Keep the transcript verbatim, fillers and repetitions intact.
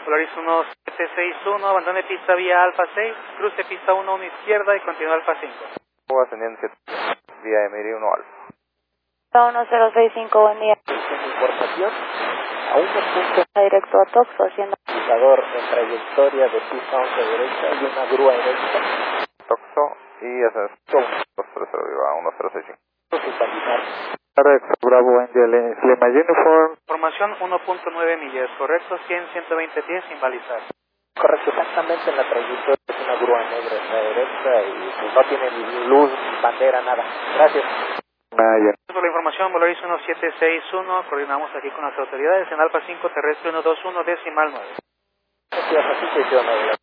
Polaris uno siete seis uno, abandone pista vía Alfa seis, cruce pista uno uno izquierda y continúa Alfa cinco. Ascendiente vía Emiri uno Alfa. uno cero seis cinco, buen día. Importación a uno punto Directo a Toxo, haciendo indicador en trayectoria de pista once derecha y una grúa derecha. Toxo y ascensión dos tres cero viva uno cero seis cinco. Supervisar. Bravo Angel Lima Uniform. Formación uno punto nueve millas, correcto, cien, ciento veinte pies sin balizar. Correcto, exactamente en la trayectoria es una grúa negra en la derecha y pues, no tiene ni luz, ni bandera, nada. Gracias. Gracias por la información, Polaris uno siete seis uno, coordinamos aquí con las autoridades en Alfa cinco terrestre uno dos uno decimal nueve. Gracias, así que yo no